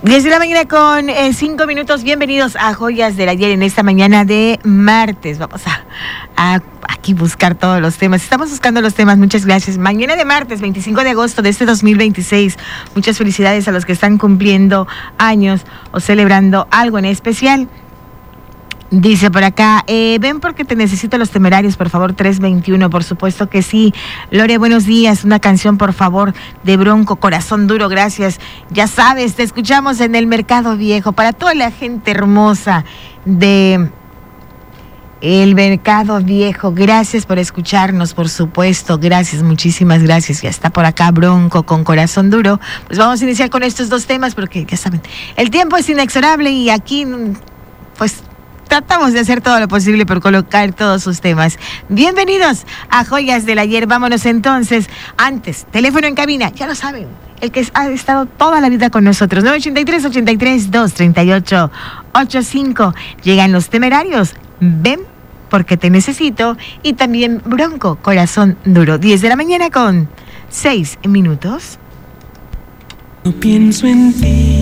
10 de la mañana con 5 minutos. Bienvenidos a Joyas del Ayer en esta mañana de martes. Vamos a aquí buscar todos los temas. Estamos buscando los temas. Muchas gracias. Mañana de martes, 25 de agosto de este 2026. Muchas felicidades a los que están cumpliendo años o celebrando algo en especial. Dice por acá, ven porque te necesito los Temerarios, por favor, 321, por supuesto que sí. Lore, buenos días, una canción, por favor, de Bronco, Corazón Duro, gracias. Ya sabes, te escuchamos en el Mercado Viejo, para toda la gente hermosa de el Mercado Viejo, gracias por escucharnos, por supuesto, gracias, muchísimas gracias. Ya está por acá Bronco con Corazón Duro. Pues vamos a iniciar con estos dos temas porque, ya saben, el tiempo es inexorable y aquí, pues, tratamos de hacer todo lo posible por colocar todos sus temas. Bienvenidos a Joyas del Ayer. Vámonos entonces. Antes, teléfono en cabina, ya lo saben, el que ha estado toda la vida con nosotros. 983-83-238-85. Llegan los Temerarios. Ven porque te necesito. Y también Bronco, Corazón Duro. 10 de la mañana con 6 minutos. No pienso en ti.